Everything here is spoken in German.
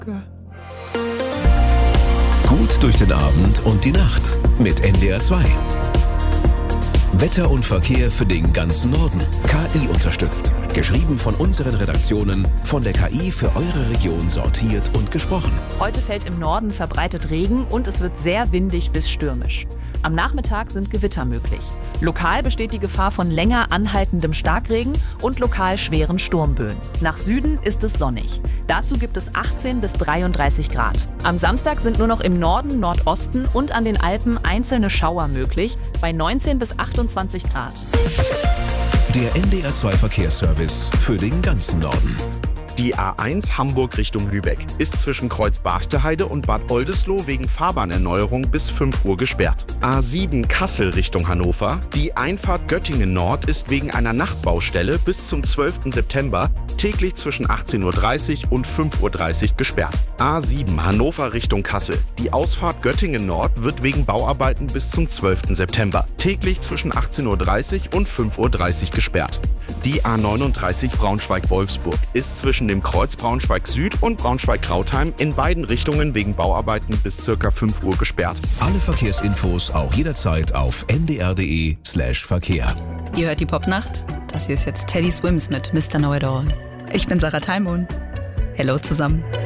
Gut durch den Abend und die Nacht mit NDR 2. Wetter und Verkehr für den ganzen Norden. KI unterstützt. Geschrieben von unseren Redaktionen, von der KI für eure Region sortiert und gesprochen. Heute fällt im Norden verbreitet Regen und es wird sehr windig bis stürmisch. Am Nachmittag sind Gewitter möglich. Lokal besteht die Gefahr von länger anhaltendem Starkregen und lokal schweren Sturmböen. Nach Süden ist es sonnig. Dazu gibt es 18 bis 33 Grad. Am Samstag sind nur noch im Norden, Nordosten und an den Alpen einzelne Schauer möglich, bei 19 bis 28 Grad. Der NDR 2 Verkehrsservice für den ganzen Norden. Die A1 Hamburg Richtung Lübeck ist zwischen Kreuz Barchteheide und Bad Oldesloe wegen Fahrbahnerneuerung bis 5 Uhr gesperrt. A7 Kassel Richtung Hannover. Die Einfahrt Göttingen Nord ist wegen einer Nachtbaustelle bis zum 12. September täglich zwischen 18.30 Uhr und 5.30 Uhr gesperrt. A7 Hannover Richtung Kassel. Die Ausfahrt Göttingen Nord wird wegen Bauarbeiten bis zum 12. September täglich zwischen 18.30 Uhr und 5.30 Uhr gesperrt. Die A39 Braunschweig-Wolfsburg ist zwischen dem Kreuz Braunschweig Süd und Braunschweig-Krautheim in beiden Richtungen wegen Bauarbeiten bis ca. 5 Uhr gesperrt. Alle Verkehrsinfos auch jederzeit auf ndr.de/Verkehr. Ihr hört die Popnacht? Das hier ist jetzt Teddy Swims mit Mr. Know It All. Ich bin Sarah Taimon. Hello zusammen.